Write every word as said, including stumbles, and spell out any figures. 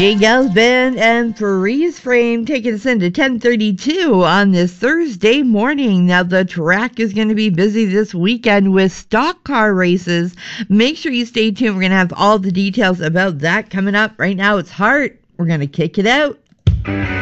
J. Gals Band and Freeze Frame taking us into ten thirty-two on this Thursday morning. Now, the track is going to be busy this weekend with stock car races. Make sure you stay tuned. We're going to have all the details about that coming up. Right now, it's Heart. We're going to kick it out.